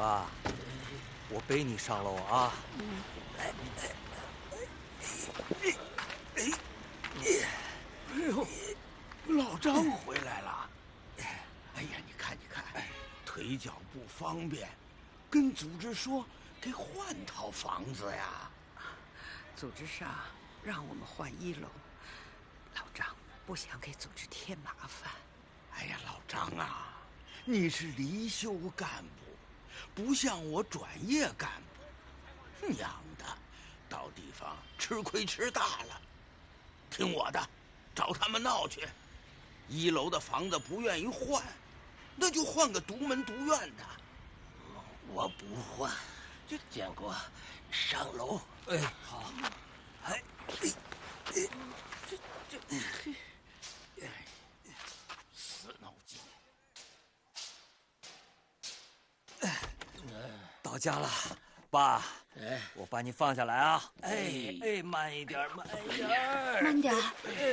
爸，我背你上楼啊。 哎呦，老张回来了。哎呀，你看，腿脚不方便，跟组织说给换套房子呀。 组织上让我们换1楼，老张不想给组织添麻烦。 哎呀，老张啊，你是离休干部，不像我转业干部，娘的，到地方吃亏吃大了。听我的，找他们闹去。1楼的房子不愿意换，那就换个独门独院的。 我不换，建国，上楼。 哎，好。哎， 死脑筋。 到家了，爸。 哎， 我把你放下来啊！哎，慢一点，慢一点。 慢点。